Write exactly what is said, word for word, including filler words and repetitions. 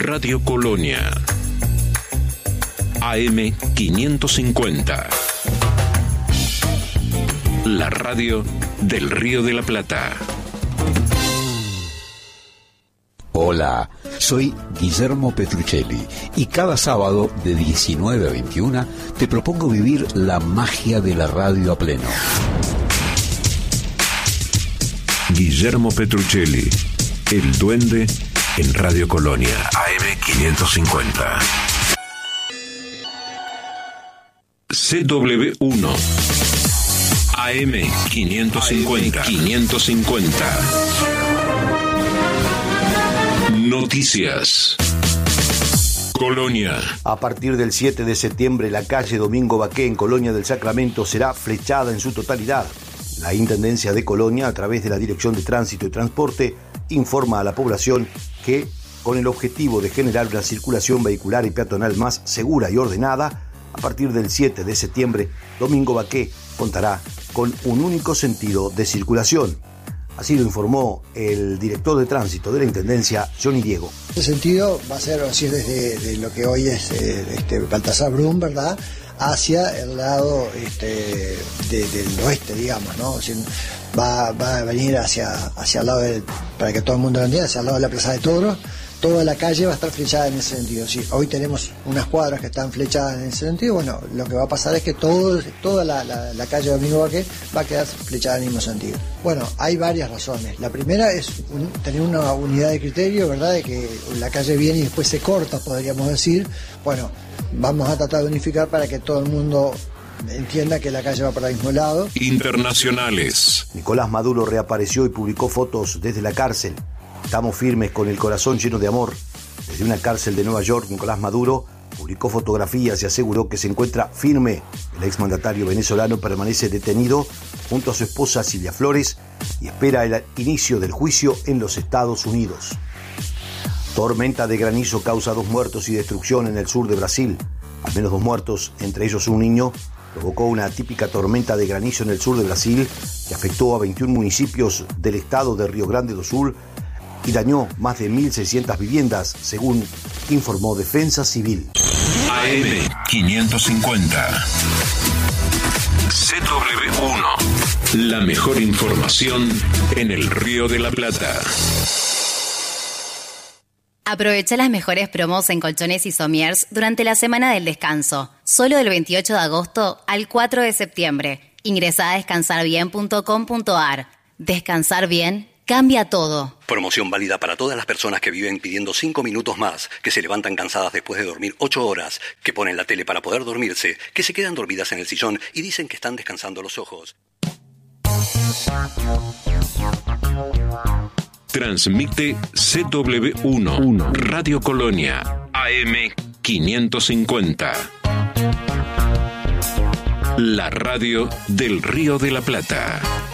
Radio Colonia. A M quinientos cincuenta. La radio del Río de la Plata. Hola, soy Guillermo Petruccelli y cada sábado de diecinueve a veintiuna te propongo vivir la magia de la radio a pleno. Guillermo Petruccelli, el duende en Radio Colonia. A M quinientos cincuenta. C W uno. A M quinientos cincuenta. quinientos cincuenta. Noticias. Colonia. A partir del siete de septiembre, la calle Domingo Baqué en Colonia del Sacramento será flechada en su totalidad. La Intendencia de Colonia, a través de la Dirección de Tránsito y Transporte, informa a la población que, con el objetivo de generar una circulación vehicular y peatonal más segura y ordenada, a partir del siete de septiembre, Domingo Baqué contará con un único sentido de circulación. Así lo informó el director de tránsito de la Intendencia, Johnny Diego. En ese sentido va a ser así desde de lo que hoy es eh, este, Baltasar Brum, ¿verdad?, hacia el lado este, de, del oeste, digamos, ¿no? O sea, va, va a venir hacia, hacia el lado, del, para que todo el mundo lo entienda, hacia el lado de la Plaza de Toros. Toda la calle va a estar flechada en ese sentido. Sí, hoy tenemos unas cuadras que están flechadas en ese sentido. Bueno, lo que va a pasar es que todo, toda la, la, la calle Domingo Baqué va a quedar flechada en el mismo sentido. Bueno, hay varias razones. La primera es un, tener una unidad de criterio, ¿verdad?, de que la calle viene y después se corta, podríamos decir. Bueno, vamos a tratar de unificar para que todo el mundo entienda que la calle va para el mismo lado. Internacionales. Nicolás Maduro reapareció y publicó fotos desde la cárcel. Estamos firmes con el corazón lleno de amor. Desde una cárcel de Nueva York, Nicolás Maduro publicó fotografías y aseguró que se encuentra firme. El exmandatario venezolano permanece detenido junto a su esposa Silvia Flores y espera el inicio del juicio en los Estados Unidos. Tormenta de granizo causa dos muertos y destrucción en el sur de Brasil. Al menos dos muertos, entre ellos un niño, provocó una típica tormenta de granizo en el sur de Brasil que afectó a veintiún municipios del estado de Río Grande do Sul y dañó más de mil seiscientas viviendas, según informó Defensa Civil. A M quinientos cincuenta. C W uno. La mejor información en el Río de la Plata. Aprovecha las mejores promos en colchones y somiers durante la semana del descanso. Solo del veintiocho de agosto al cuatro de septiembre. Ingresá a descansar bien punto com punto a r. Descansar bien cambia todo. Promoción válida para todas las personas que viven pidiendo cinco minutos más, que se levantan cansadas después de dormir ocho horas, que ponen la tele para poder dormirse, que se quedan dormidas en el sillón y dicen que están descansando los ojos. Transmite C W uno, Radio Colonia, A M quinientos cincuenta. La radio del Río de la Plata.